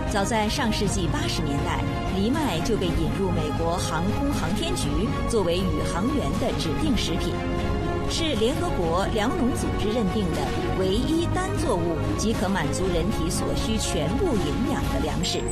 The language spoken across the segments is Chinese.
早在上世纪80年代，藜麦就被引入美国航空航天局作为宇航员的指定食品，是联合国粮农组织认定的唯一单作物即可满足人体所需全部营养的粮食。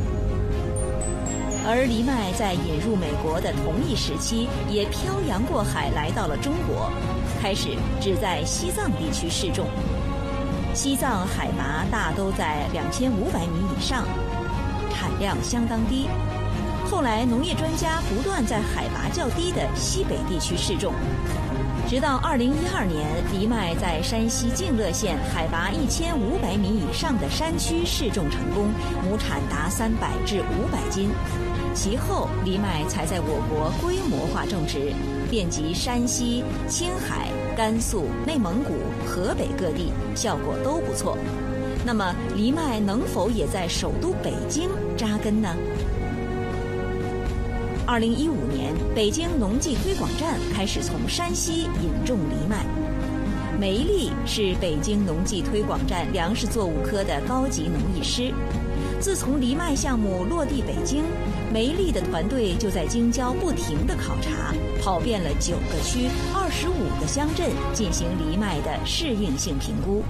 而藜麦在引入美国的同一时期，也漂洋过海来到了中国，开始只在西藏地区试种。西藏海拔大都在2500米以上，产量相当低。后来农业专家不断在海拔较低的西北地区试种，直到2012年，藜麦在山西静乐县海拔1500米以上的山区试种成功，亩产达300至500斤。其后，藜麦才在我国规模化种植，遍及山西、青海、甘肃、内蒙古、河北各地，效果都不错。那么，藜麦能否也在首都北京扎根呢？2015年，北京农技推广站开始从山西引种藜麦。梅丽是北京农技推广站粮食作物科的高级农艺师。自从藜麦项目落地北京，梅丽的团队就在京郊不停地考察，跑遍了9个区、25个乡镇，进行藜麦的适应性评估。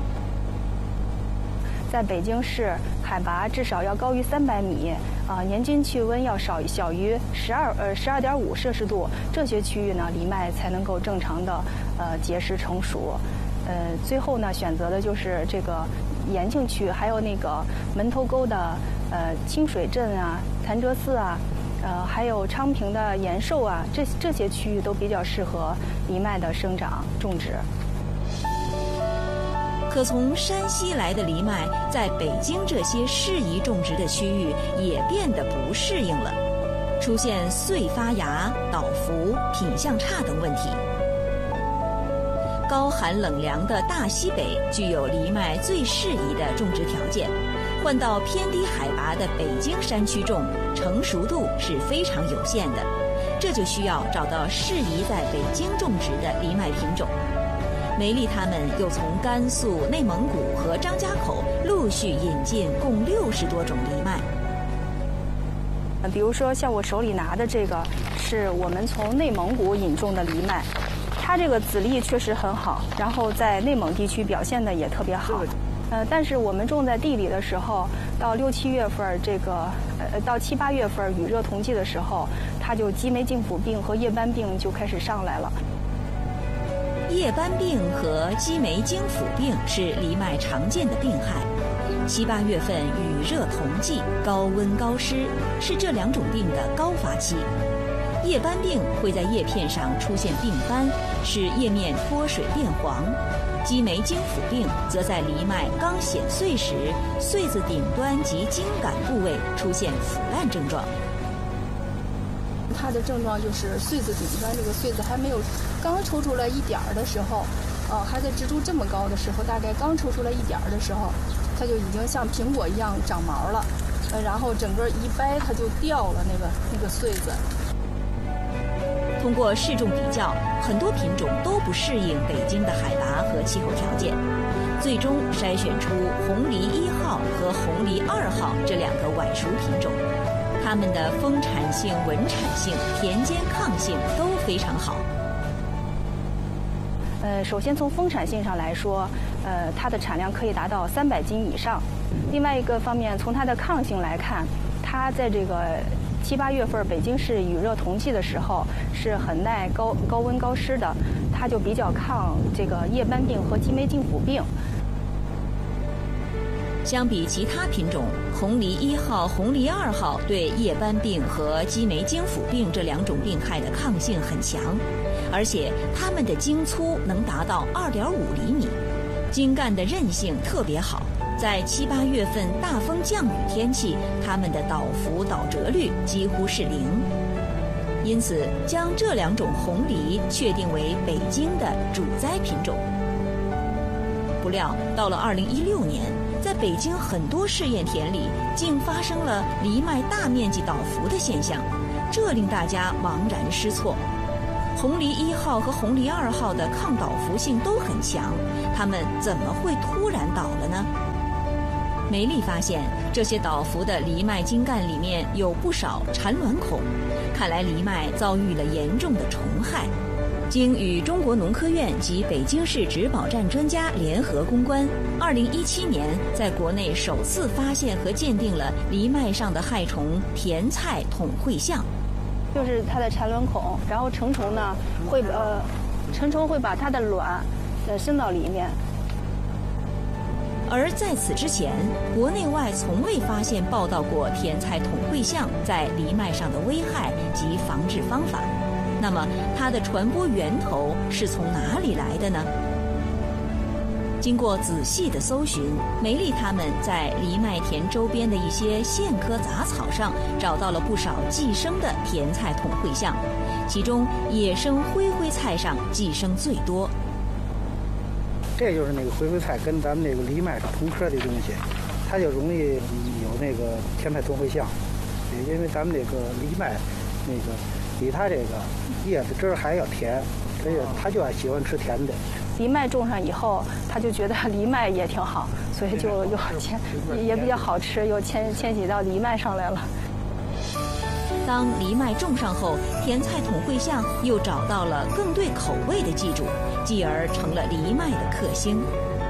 在北京市，海拔至少要高于300米，年均气温要小于12.5摄氏度，这些区域呢，藜麦才能够正常的结实成熟。最后呢，选择的就是这个延庆区，还有那个门头沟的清水镇啊、潭柘寺啊，还有昌平的延寿啊，这些区域都比较适合藜麦的生长种植。 可从山西来的藜麦，在北京这些适宜种植的区域也变得不适应了，出现穗发芽、倒伏、品相差等问题。高寒冷凉的大西北具有藜麦最适宜的种植条件，换到偏低海拔的北京山区种，成熟度是非常有限的，这就需要找到适宜在北京种植的藜麦品种。梅丽他们又从甘肃、内蒙古和张家口陆续引进共60多种藜麦。 比如说像我手里拿的这个，是我们从内蒙古引种的藜麦，它这个籽粒确实很好，然后在内蒙地区表现的也特别好。但是我们种在地里的时候，到6、7月份到7、8月份雨热同季的时候，它就鸡眉茎腐病和叶斑病就开始上来了。 叶斑病和鸡眉茎腐病是藜麦常见的病害。7、8月份雨热同季，高温高湿，是这2种病的高发期。叶斑病会在叶片上出现病斑，使叶面脱水变黄；鸡眉茎腐病则在藜麦刚显穗时，穗子顶端及茎秆部位出现腐烂症状。 它的症状就是穗子顶端这个穗子还没有刚抽出来一点儿的时候，还在植株这么高的时候，大概刚抽出来一点儿的时候，它就已经像苹果一样长毛了，然后整个一掰它就掉了那个穗子。 通过试种比较，很多品种都不适应北京的海拔和气候条件，最终筛选出红藜1号和红藜2号这2个晚熟品种。它们的丰产性、稳产性、田间抗性都非常好。 首先从丰产性上来说，它的产量可以达到300斤以上。另外一个方面，从它的抗性来看，它在这个7、8月份北京市雨热同季的时候，是很耐高温高湿的，它就比较抗这个叶斑病和鸡眉茎腐病。 相比其他品种，红藜1号、红藜2号对叶斑病和鸡眉茎腐病这2种病害的抗性很强，而且它们的茎粗能达到2.5厘米，茎干的韧性特别好。在7、8月份大风降雨天气，它们的倒伏倒折率几乎是0。因此，将这2种红藜确定为北京的主栽品种。不料，到了2016年，在北京很多试验田里，竟发生了藜麦大面积倒伏的现象，这令大家茫然失措。红藜1号和红藜2号的抗倒伏性都很强，它们怎么会突然倒了呢？ 梅丽发现这些倒伏的藜麦茎干里面有不少产卵孔，看来藜麦遭遇了严重的虫害。经与中国农科院及北京市植保站专家联合攻关，2017年在国内首次发现和鉴定了藜麦上的害虫甜菜筒喙象， 就是它的产卵孔，然后成虫呢成虫会把它的卵伸到里面。 而在此之前，国内外从未发现报道过甜菜筒喙象在藜麦上的危害及防治方法。那么它的传播源头是从哪里来的呢？经过仔细的搜寻，梅丽他们在藜麦田周边的一些苋科杂草上找到了不少寄生的甜菜筒喙象，其中野生灰灰菜上寄生最多。 这就是那个灰灰菜跟咱们那个藜麦是同科的东西，它就容易有那个甜菜筒喙象，因为咱们那个藜麦那个比它这个叶子汁儿还要甜，所以它就爱喜欢吃甜的。 藜麦种上以后，他就觉得藜麦也挺好，所以就也比较好吃，又迁徙到藜麦上来了。 当藜麦种上后，甜菜筒喙象又找到了更对口味的寄主，继而成了藜麦的克星。